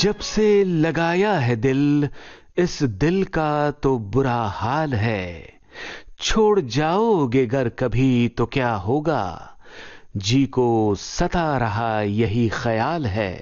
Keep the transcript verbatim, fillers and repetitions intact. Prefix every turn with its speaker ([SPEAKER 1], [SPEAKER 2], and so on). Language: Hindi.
[SPEAKER 1] जब से लगाया है दिल, इस दिल का तो बुरा हाल है। छोड़ जाओगे गर कभी तो क्या होगा, जी को सता रहा यही ख्याल है।